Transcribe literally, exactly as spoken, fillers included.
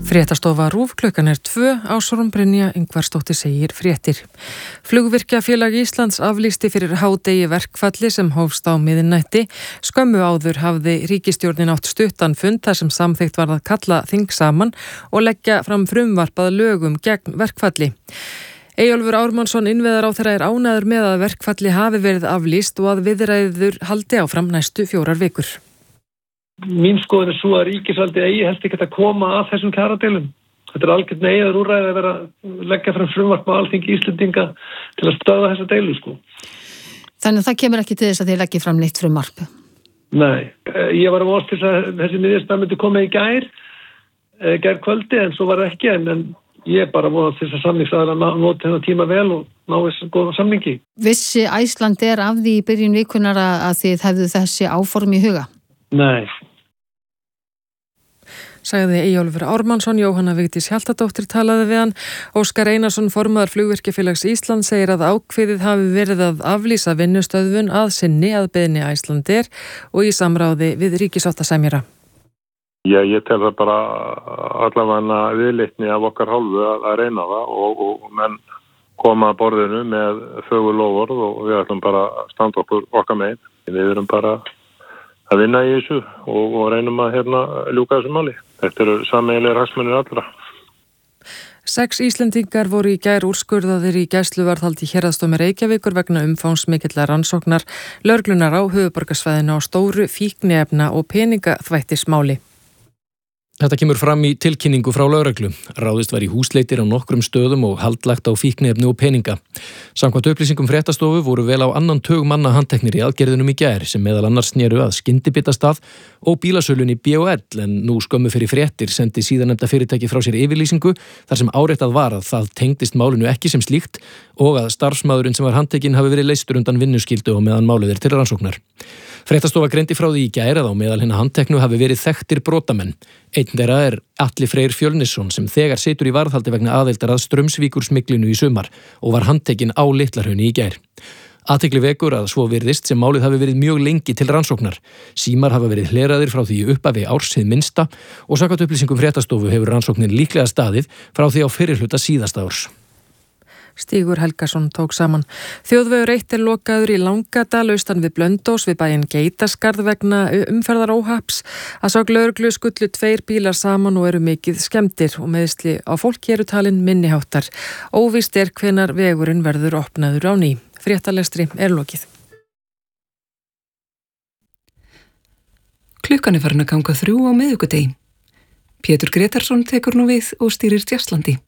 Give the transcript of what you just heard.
Fréttastofa RÚV, klukkan er tvö, Ásrún Brynja Ingvarsdóttir segir fréttir. Flugvirkjafélag Íslands aflýsti fyrir hádegi verkfalli sem hófst á miðnætti. Skömmu áður hafði ríkisstjórnin átt stuttan fund þar sem samþykkt var að kalla þing saman og leggja fram frumvarp að lögum gegn verkfalli. Eyjólfur Ármannsson innviðaráðherra er ánægður með að verkfalli hafi verið aflýst og að viðræður haldi áfram næstu fjórar vikur. Mín skoðun er svo að ríkisvaldið eigi helst ekki að koma að þessum kjaradeilum. Þetta er algjört neyðar úrræði að vera að leggja fram frumvarp á Alþingi Íslendinga til að stöðva þessa deilu, sko. Þannig að það kemur ekki til þess að þið leggja fram neitt frumvarp? Nei, ég var að vonast til að þessi niðurstaða myndi koma í gær, gær kvöldi, en svo var það ekki, en, en ég bara vonast til þess að samningsaðilar noti þennan tíma vel og ná þessu góða samningi. Vissi Icelandair af því í byrjun vikunar að þið hefðu þessi áform í huga? Nei. Sagði Eyjólfur Ármannsson. Jóhanna Vigdís Hjaltadóttir talaði við hann. Óskar Einarsson, formaður Flugvirkjafélags Íslands, segir að ákveðið hafi verið að aflýsa vinnustöðvun að sinni að beiðni Icelandair og í samráði við ríkissáttasemjara. Já, ég tel það bara allavega viðleitni af okkar hálfu að, að reyna það og, og menn koma að borðinu með fögur loforð og við ætlum bara að standa okkur okkar megin. Við erum bara að vinna í þessu og, og reynum að hérna, ljúka þessu máli. Þetta eru sameiginlegir hagsmunir allra. Sex Íslendingar voru í gær úrskurðaðir í gæsluvarðhald í Héraðsdómi Reykjavíkur vegna umfangsmikillar rannsóknar lögreglunar á höfuðborgarsvæðinu á stóru fíkniefna og peningaþvættismáli. Þetta kemur fram í tilkynningu frá lögreglu. Ráðist var í húsleitir á nokkrum stöðum og haldlagt á fíkniefni og peninga. Samkvæmt upplýsingum fréttastofu voru vel á annan tug manna handteknir í aðgerðunum í gær sem meðal annars snéru að skyndibitastað og bílasölunni B og L en nú skömmu fyrir fréttir sendi síðarnefnda fyrirtæki frá sér yfirlýsingu þar sem áréttað var að það tengdist málinu ekki sem slíkt og að starfsmaðurinn sem var handtekinn hafi verið leystur undan vinnuskyldu og meðan málið er til rannsóknar. Fréttastofa greindi frá því í gær að á meðal hinna handteknu hafi verið þekktir brotamenn. Einn þeirra er Atli Freyr Fjölnisson sem þegar situr í varðhaldi vegna aðildar að Straumsvíkursmiglinu í sumar og var handtekinn á Litla-Hrauni í gær. Athygli vekur að svo virðist sem málið hafi verið mjög lengi til rannsóknar. Símar hafa verið hleraðir frá því upphafi árs hið minnsta og samkvæmt upplýsingum fréttastofu hefur rannsóknin líklega staðið frá því á fyrri hluta síðasta árs. Stígur Helgason tók saman. Þjóðvegur eitt er lokaður í Langadal austan við Blöndós við bæinn Geitaskarð vegna umferðaróhapps. Að sögn lögreglu skullu tveir bílar saman og eru mikið skemmdir og meiðsli á fólki eru talin minniháttar. Óvíst er hvenær vegurinn verður opnaður á ný. Fréttalestri er lokið. Klukkan er farin að ganga þrjú á miðvikudegi. Pétur Gretarsson tekur nú við og stýrir Jazzlandi.